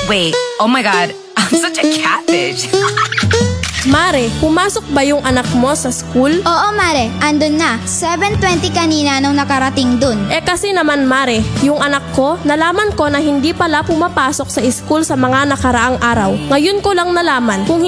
Wait, oh my God, I'm such a catfish. Mare, pumasok ba yung anak mo sa school? Oo, Mare. Andun na. 7:20 kanina nung nakarating dun. Kasi naman Mare, yung anak ko, nalaman ko na hindi pala pumapasok sa school sa mga nakaraang araw. Ngayon ko lang nalaman kung